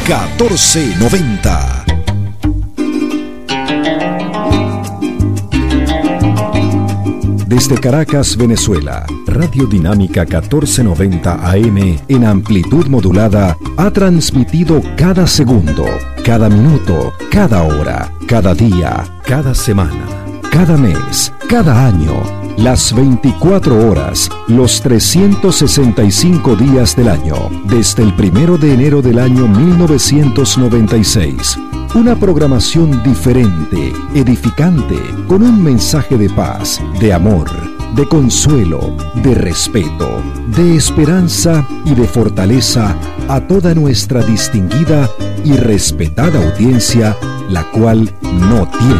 1490. Desde Caracas, Venezuela, Radio Dinámica 1490 AM en amplitud modulada ha transmitido cada segundo, cada minuto, cada hora, cada día, cada semana, cada mes, cada año, las 24 horas, los 365 días del año, desde el 1 de enero del año 1996. Una programación diferente, edificante, con un mensaje de paz, de amor, de consuelo, de respeto, de esperanza y de fortaleza a toda nuestra distinguida y respetada audiencia, la cual no tiene